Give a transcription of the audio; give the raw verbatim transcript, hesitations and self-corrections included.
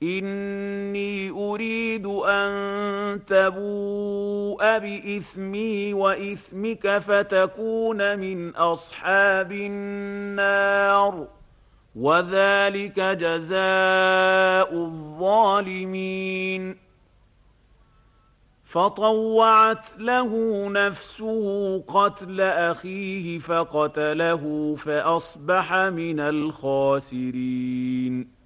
إني أريد أن تبوء بإثمي وإثمك فتكون من أصحاب النار وذلك جزاء الظالمين. فطوعت له نفسه قتل أخيه فقتله فأصبح من الخاسرين.